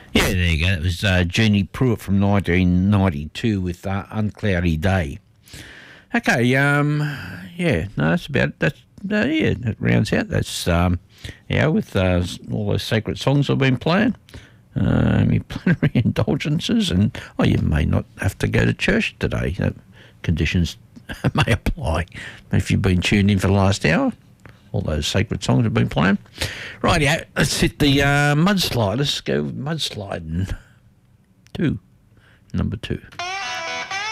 Yeah, there you go. It was Jeannie Pruitt from 1992 with Uncloudy Day. Okay, yeah, no, that's about it. Yeah, that rounds out. That's, with all those sacred songs I've been playing. Your plenary indulgences, and you may not have to go to church today. Conditions may apply if you've been tuned in for the last hour. All those sacred songs have been playing. Right, yeah, let's hit the mudslide. Let's go mudsliding. Number two.